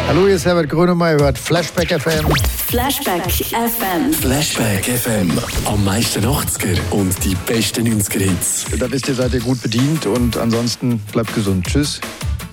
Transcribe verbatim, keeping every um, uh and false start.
Hallo, hier ist Herbert Grönemeyer, ihr hört Flashback F M. Flashback F M. Flashback F M. Am meisten achtziger und die besten neunziger Hits. Da wisst ihr, seid ihr gut bedient und ansonsten bleibt gesund. Tschüss.